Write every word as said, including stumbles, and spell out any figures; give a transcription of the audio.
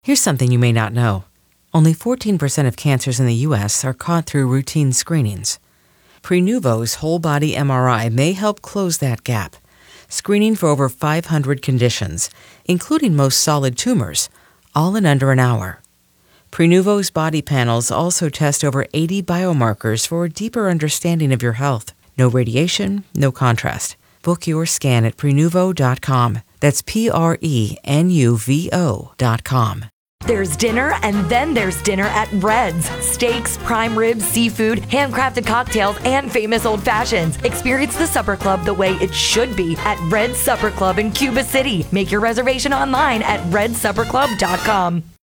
Here's something you may not know. Only fourteen percent of cancers in the U S are caught through routine screenings. Prenuvo's whole-body M R I may help close that gap, screening for over five hundred conditions, including most solid tumors, all in under an hour. Prenuvo's body panels also test over eighty biomarkers for a deeper understanding of your health. No radiation, no contrast. Book your scan at Prenuvo dot com. That's P R E N U V O dot com. There's dinner, and then there's dinner at Red's. Steaks, prime ribs, seafood, handcrafted cocktails, and famous old fashions. Experience the Supper Club the way it should be at Red's Supper Club in Cuba City. Make your reservation online at red supper club dot com.